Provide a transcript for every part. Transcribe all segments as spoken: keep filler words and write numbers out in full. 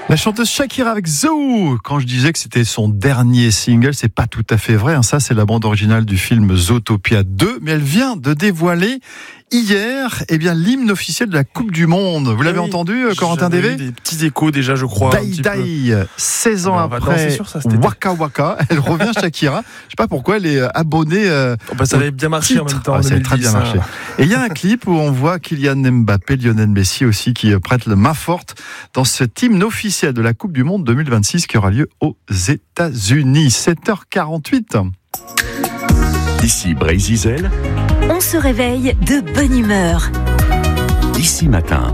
La chanteuse Shakira avec Zoo. Quand je disais que c'était son dernier single, c'est pas tout à fait vrai. Hein. Ça, c'est la bande originale du film Zootopia deux. Mais elle vient de dévoiler hier, eh bien, l'hymne officiel de la Coupe du Monde. Vous l'avez oui, entendu, Corentin Dévé ? Des petits échos déjà, je crois. Dai Dai, seize ans Alors, après, sur ça, Waka Waka, elle revient Shakira. Je sais pas pourquoi, elle est abonnée. Euh, oh bah, ça avait bien marché titre. en même temps. Ah, ça a très bien marché. Et il y a un clip où on voit Kylian Mbappé, Lionel Messi aussi, qui prête la main forte dans cet hymne officiel de la Coupe du Monde deux mille vingt-six qui aura lieu aux États-Unis. sept heures quarante-huit. Ici Brésil. On se réveille de bonne humeur. Ici Matin.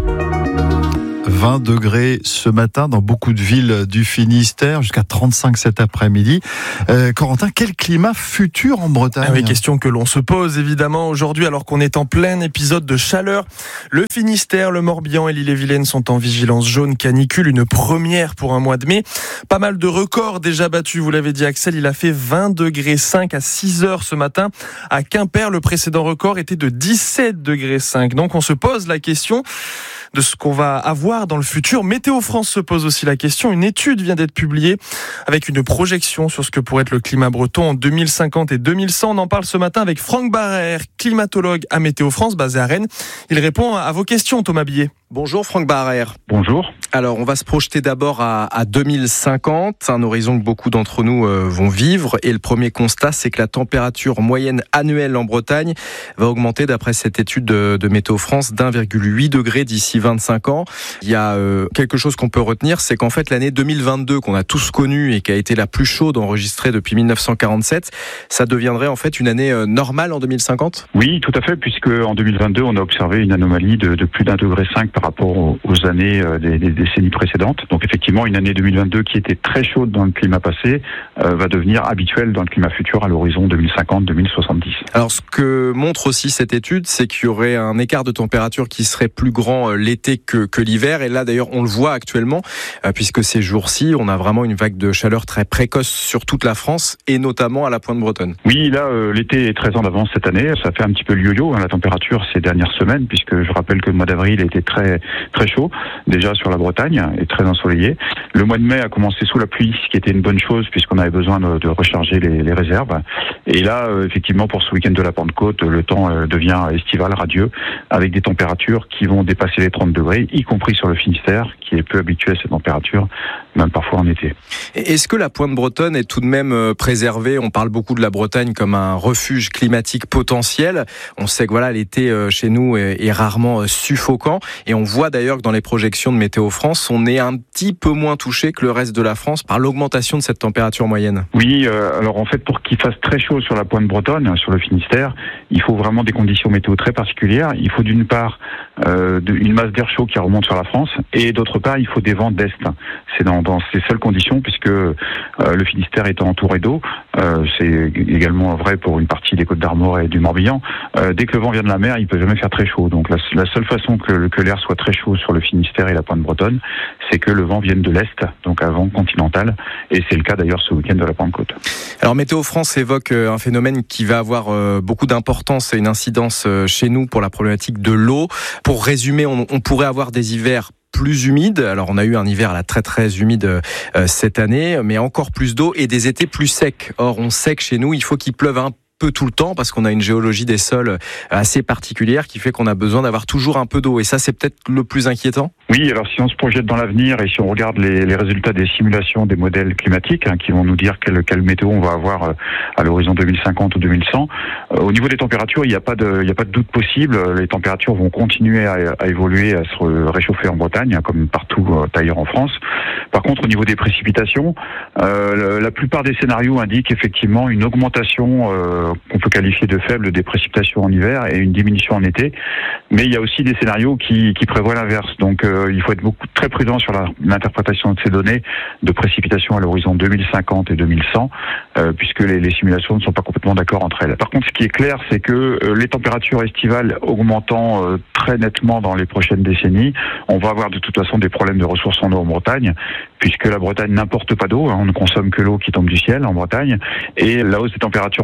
vingt degrés ce matin dans beaucoup de villes du Finistère, jusqu'à trente-cinq cet après-midi. Euh, Corentin, quel climat futur en Bretagne ? Ah oui, question que l'on se pose évidemment aujourd'hui alors qu'on est en plein épisode de chaleur. Le Finistère, le Morbihan et l'Ille-et-Vilaine sont en vigilance jaune canicule, une première pour un mois de mai. Pas mal de records déjà battus, vous l'avez dit Axel, il a fait vingt degrés cinq à six heures ce matin. À Quimper, le précédent record était de dix-sept degrés cinq. Donc on se pose la question de ce qu'on va avoir dans le futur. Météo France se pose aussi la question. Une étude vient d'être publiée avec une projection sur ce que pourrait être le climat breton en deux mille cinquante et deux mille cent. On en parle ce matin avec Franck Barrère, climatologue à Météo France, basé à Rennes. Il répond à vos questions, Thomas Billet. Bonjour Franck Barrère. Bonjour. Alors on va se projeter d'abord à, à deux mille cinquante, un horizon que beaucoup d'entre nous euh, vont vivre. Et le premier constat, c'est que la température moyenne annuelle en Bretagne va augmenter d'après cette étude de, de Météo France d'un virgule huit degré d'ici vingt-cinq ans. Il y a euh, quelque chose qu'on peut retenir, c'est qu'en fait l'année deux mille vingt-deux qu'on a tous connue et qui a été la plus chaude enregistrée depuis mille neuf cent quarante-sept, ça deviendrait en fait une année euh, normale en deux mille cinquante ? Oui, tout à fait, puisque en deux mille vingt-deux on a observé une anomalie de, de plus d'un degré cinq par rapport aux, aux années euh, des, des décennies précédentes. Donc effectivement, une année deux mille vingt-deux qui était très chaude dans le climat passé euh, va devenir habituelle dans le climat futur à l'horizon deux mille cinquante deux mille soixante-dix. Alors ce que montre aussi cette étude, c'est qu'il y aurait un écart de température qui serait plus grand euh, l'été que, que l'hiver. Et là d'ailleurs on le voit actuellement, euh, puisque ces jours-ci, on a vraiment une vague de chaleur très précoce sur toute la France et notamment à la Pointe Bretonne. Oui, là euh, l'été est très en avance cette année. Ça fait un petit peu le yo-yo, hein, la température ces dernières semaines, puisque je rappelle que le mois d'avril a été très, très chaud, déjà sur la Bretagne, et très ensoleillé. Le mois de mai a commencé sous la pluie, ce qui était une bonne chose puisqu'on avait besoin de, de recharger les, les réserves. Et là, euh, effectivement, pour ce week-end de la Pentecôte, le temps euh, devient estival, radieux, avec des températures qui vont dépasser les trente degrés, y compris sur le Finistère, qui est peu habitué à ces températures, même parfois en été. Est-ce que la Pointe Bretonne est tout de même préservée ? On parle beaucoup de la Bretagne comme un refuge climatique potentiel. On sait que voilà, l'été chez nous est, est rarement suffocant. Et on voit d'ailleurs que dans les projections de Météo France, on est un petit peu moins touché que le reste de la France par l'augmentation de cette température moyenne. Oui, euh, alors en fait, pour qu'il fasse très chaud sur la Pointe Bretonne, sur le Finistère, il faut vraiment des conditions météo très particulières. Il faut d'une part euh, une masse d'air chaud qui remonte sur la France, et d'autre part, il faut des vents d'est. C'est dans, dans ces seules conditions, puisque euh, le Finistère étant entouré d'eau, euh, c'est également vrai pour une partie des Côtes-d'Armor et du Morbihan. Euh, dès que le vent vient de la mer, il peut jamais faire très chaud. Donc la, la seule façon que, que l'air soit très chaud sur le Finistère et la Pointe Bretonne, c'est que le vent vienne de l'est, donc un vent continental, et c'est le cas d'ailleurs ce week-end de la Pentecôte. Alors Météo France évoque un phénomène qui va avoir beaucoup d'importance et une incidence chez nous pour la problématique de l'eau. Pour résumer, on, on pourrait avoir des hivers plus humides. Alors on a eu un hiver là très très humide euh, cette année, mais encore plus d'eau et des étés plus secs. Or on sait que chez nous, il faut qu'il pleuve un peu tout le temps parce qu'on a une géologie des sols assez particulière qui fait qu'on a besoin d'avoir toujours un peu d'eau. Et ça, c'est peut-être le plus inquiétant. Oui, alors si on se projette dans l'avenir et si on regarde les, les résultats des simulations des modèles climatiques hein, qui vont nous dire quelle, quelle météo on va avoir euh, à l'horizon deux mille cinquante ou deux mille cent, euh, au niveau des températures, il n'y a pas de, il n'y a pas de doute possible. Les températures vont continuer à, à évoluer, à se réchauffer en Bretagne, hein, comme partout euh, ailleurs en France. Par contre, au niveau des précipitations, euh, la plupart des scénarios indiquent effectivement une augmentation euh, qu'on peut qualifier de faible des précipitations en hiver et une diminution en été. Mais il y a aussi des scénarios qui, qui prévoient l'inverse. Donc euh, il faut être beaucoup très prudent sur la, l'interprétation de ces données de précipitations à l'horizon deux mille cinquante et deux mille cent, euh, puisque les, les simulations ne sont pas complètement d'accord entre elles. Par contre, ce qui est clair, c'est que euh, les températures estivales augmentant euh, très nettement dans les prochaines décennies, on va avoir de toute façon des problèmes de ressources en eau en Bretagne, puisque la Bretagne n'importe pas d'eau, hein, on ne consomme que l'eau qui tombe du ciel en Bretagne, et la hausse des températures en été va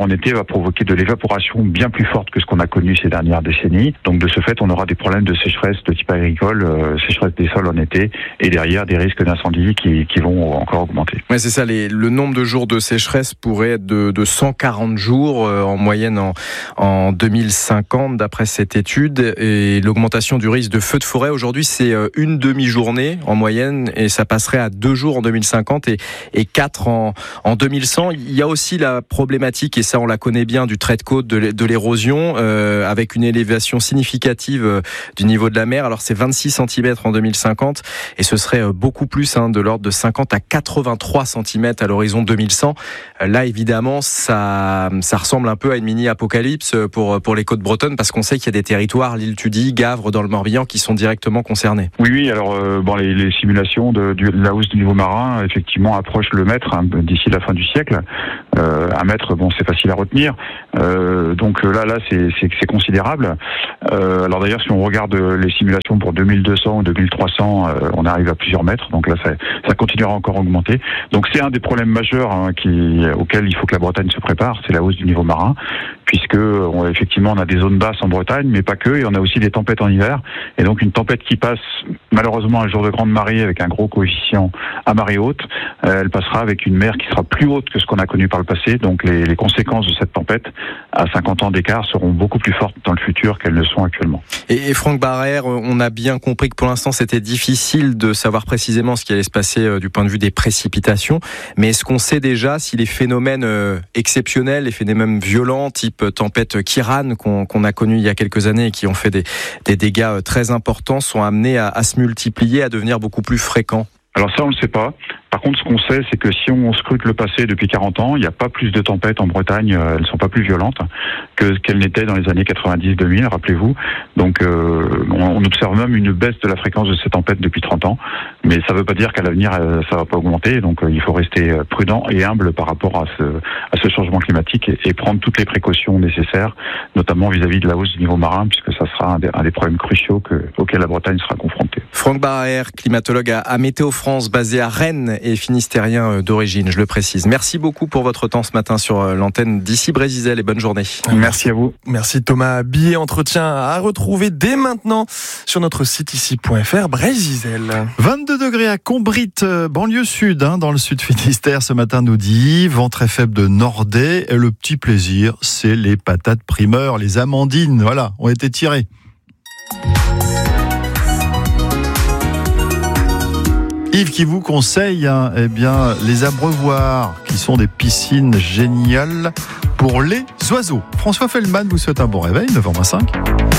provoquer de l'évaporation bien plus forte que ce qu'on a connu ces dernières décennies. Donc de ce fait, on aura des problèmes de sécheresse de type agricole, euh, sécheresse des sols en été, et derrière des risques d'incendie qui, qui vont encore augmenter. Ouais, c'est ça. Les, le nombre de jours de sécheresse pourrait être de, de cent quarante jours euh, en moyenne en, en deux mille cinquante, d'après cette étude. Et l'augmentation du risque de feu de forêt aujourd'hui, c'est euh, une demi-journée en moyenne, et ça passerait à deux jours en deux mille cinquante et, et quatre en, en deux mille cent. Il y a aussi la problématique, et ça on la connaît bien, du trait de côte, de, de l'érosion, euh, avec une élévation significative euh, du niveau de la mer. Alors c'est vingt-six centimètres en deux mille cinquante, et ce serait euh, beaucoup plus, hein, de l'ordre de cinquante à quatre-vingt-trois centimètres à l'horizon deux mille cent. Euh, là évidemment ça, ça ressemble un peu à une mini-apocalypse pour, pour les côtes bretonnes, parce qu'on sait qu'il y a des territoires, l'île Tudy, Gavre, dans le Morbihan, qui sont directement concernés. Oui, oui, alors euh, bon, les, les simulations de, de la hausse du niveau marin, effectivement, approchent le mètre, hein, d'ici la fin du siècle. Euh, un mètre, bon, c'est facile à retenir. Euh, donc là, là, c'est, c'est, c'est considérable. Euh, alors d'ailleurs, si on regarde les simulations pour deux mille deux cents ou deux mille trois cents, euh, on arrive à plusieurs mètres. Donc là, ça, ça continuera encore à augmenter. Donc c'est un des problèmes majeurs, hein, qui, auxquels il faut que la Bretagne se prépare, c'est la hausse du niveau marin, puisque on, effectivement, on a des zones basses en Bretagne, mais pas que, et on a aussi des tempêtes en hiver. Et donc une tempête qui passe malheureusement un jour de grande marée avec un gros coefficient à marée haute, euh, elle passera avec une mer qui sera plus haute que ce qu'on a connu par le passé. Donc les, les conséquences de cette tempête à cinquante ans d'écart seront beaucoup plus fortes dans le futur qu'elles ne sont actuellement. Et, et Franck Barrère, on a bien compris que pour l'instant c'était difficile de savoir précisément ce qui allait se passer euh, du point de vue des précipitations, mais est-ce qu'on sait déjà si les phénomènes euh, exceptionnels, les phénomènes violents, type tempête Kiran qu'on, qu'on a connu il y a quelques années et qui ont fait des, des dégâts très importants, sont amenés à, à se multiplier, à devenir beaucoup plus fréquents? Alors ça, on ne le sait pas. Par contre, ce qu'on sait, c'est que si on scrute le passé depuis quarante ans, il n'y a pas plus de tempêtes en Bretagne, euh, elles ne sont pas plus violentes que qu'elles n'étaient dans les années quatre-vingt-dix deux mille, rappelez-vous. Donc euh, on, on observe même une baisse de la fréquence de ces tempêtes depuis trente ans, mais ça ne veut pas dire qu'à l'avenir, euh, ça ne va pas augmenter. Donc euh, il faut rester prudent et humble par rapport à ce, à ce changement climatique et, et prendre toutes les précautions nécessaires, notamment vis-à-vis de la hausse du niveau marin, puisque ça sera un des, un des problèmes cruciaux que, auxquels la Bretagne sera confrontée. Franck Barrère, climatologue à, à Météo France, basé à Rennes et finistérien d'origine, je le précise. Merci beaucoup pour votre temps ce matin sur l'antenne d'Ici Brézizel, et bonne journée. Merci à vous. Merci Thomas. Billet entretien à retrouver dès maintenant sur notre site ici point f r. Brézizel. vingt-deux degrés à Combrit, banlieue sud, hein, dans le sud Finistère ce matin, nous dit. Vent très faible de Nordais. Et le petit plaisir, c'est les patates primeurs, les amandines, voilà, ont été tirées. Yves qui vous conseille, hein, eh bien, les abreuvoirs, qui sont des piscines géniales pour les oiseaux. François Feldman vous souhaite un bon réveil, neuf heures vingt-cinq.